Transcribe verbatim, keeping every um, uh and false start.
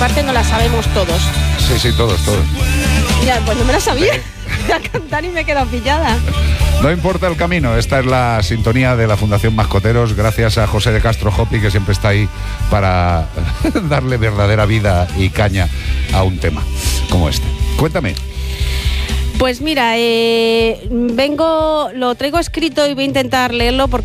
parte nos la sabemos todos. Sí, sí, todos, todos. Ya, pues no me la sabía. Voy a cantar y me he quedado pillada. No importa el camino, esta es la sintonía de la Fundación Mascoteros, gracias a José de Castro Hopi, que siempre está ahí para darle verdadera vida y caña a un tema como este. Cuéntame. Pues mira, eh, vengo, lo traigo escrito y voy a intentar leerlo porque